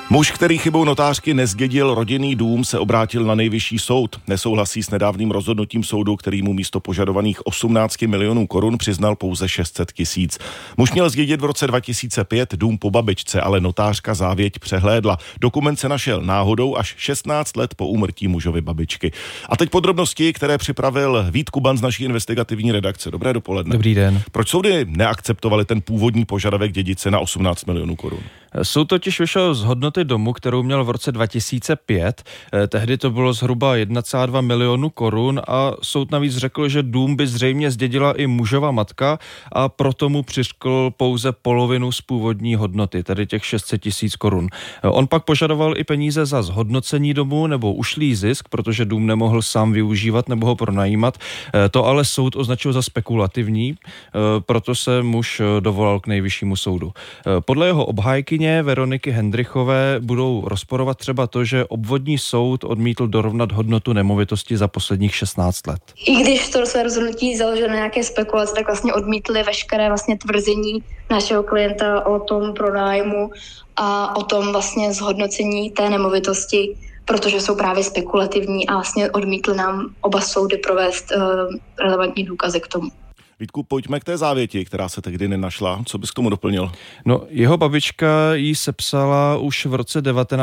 Muž, který chybou notářky nezdědil rodinný dům, se obrátil na nejvyšší soud. Nesouhlasí s nedávným rozhodnutím soudu, který mu místo požadovaných 18 milionů korun přiznal pouze 600 000. Muž měl zdědit v roce 2005 dům po babičce, ale notářka závěť přehlédla. Dokument se našel náhodou až 16 let po úmrtí mužovy babičky. A teď podrobnosti, které připravil Vít Kuban z naší investigativní redakce. Dobré dopoledne. Dobrý den. Proč soudy neakceptovali ten původní požadavek dědice na 18 milionů korun? Soud totiž vyšel z hodnoty domu, kterou měl v roce 2005. Tehdy to bylo zhruba 1,2 milionu korun a soud navíc řekl, že dům by zřejmě zdědila i mužova matka a proto mu přiřkl pouze polovinu z původní hodnoty, tedy těch 600 000 korun. On pak požadoval i peníze za zhodnocení domu nebo ušlý zisk, protože dům nemohl sám využívat nebo ho pronajímat. To ale soud označil za spekulativní, proto se muž dovolal k nejvyššímu soudu. Podle jeho obhájky Veroniky Hendrichové budou rozporovat třeba to, že obvodní soud odmítl dorovnat hodnotu nemovitosti za posledních 16 let. I když to své rozhodnutí založilo na nějaké spekulace, tak vlastně odmítli veškeré vlastně tvrzení našeho klienta o tom pronájmu a o tom vlastně zhodnocení té nemovitosti, protože jsou právě spekulativní a vlastně odmítli nám oba soudy provést relevantní důkazy k tomu. Vítku, pojďme k té závěti, která se tehdy nenašla. Co bys k tomu doplnil? No, jeho babička ji sepsala už v roce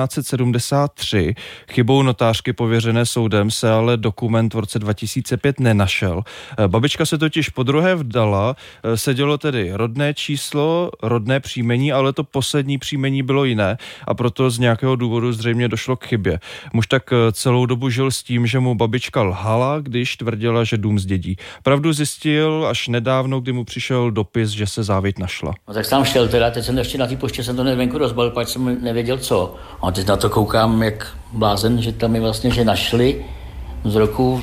1973. Chybou notářky pověřené soudem se ale dokument v roce 2005 nenašel. Babička se totiž podruhé vdala, sedělo tedy rodné číslo, rodné příjmení, ale to poslední příjmení bylo jiné a proto z nějakého důvodu zřejmě došlo k chybě. Muž tak celou dobu žil s tím, že mu babička lhala, když tvrdila, že dům zdědí. Pravdu zjistil až nedávno, kdy mu přišel dopis, že se závěť našla. No, tak jsem šel teda, teď jsem ještě na té poště, jsem to venku rozbalil, pak jsem nevěděl co. A teď na to koukám jak blázen, že tam mi vlastně, že našli z roku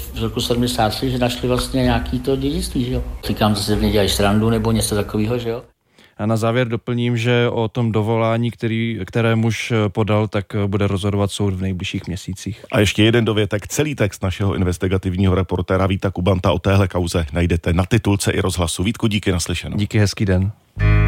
73, že našli vlastně nějaký to dědictví, že jo. Říkám, že se v něj dělají srandu nebo něco takového, že jo. A na závěr doplním, že o tom dovolání, které muž podal, tak bude rozhodovat soud v nejbližších měsících. A ještě jeden dovětek. Celý text našeho investigativního reportéra Víta Kubanta o téhle kauze najdete na titulce i rozhlasu. Vítku, díky, naslyšenou. Díky, hezký den.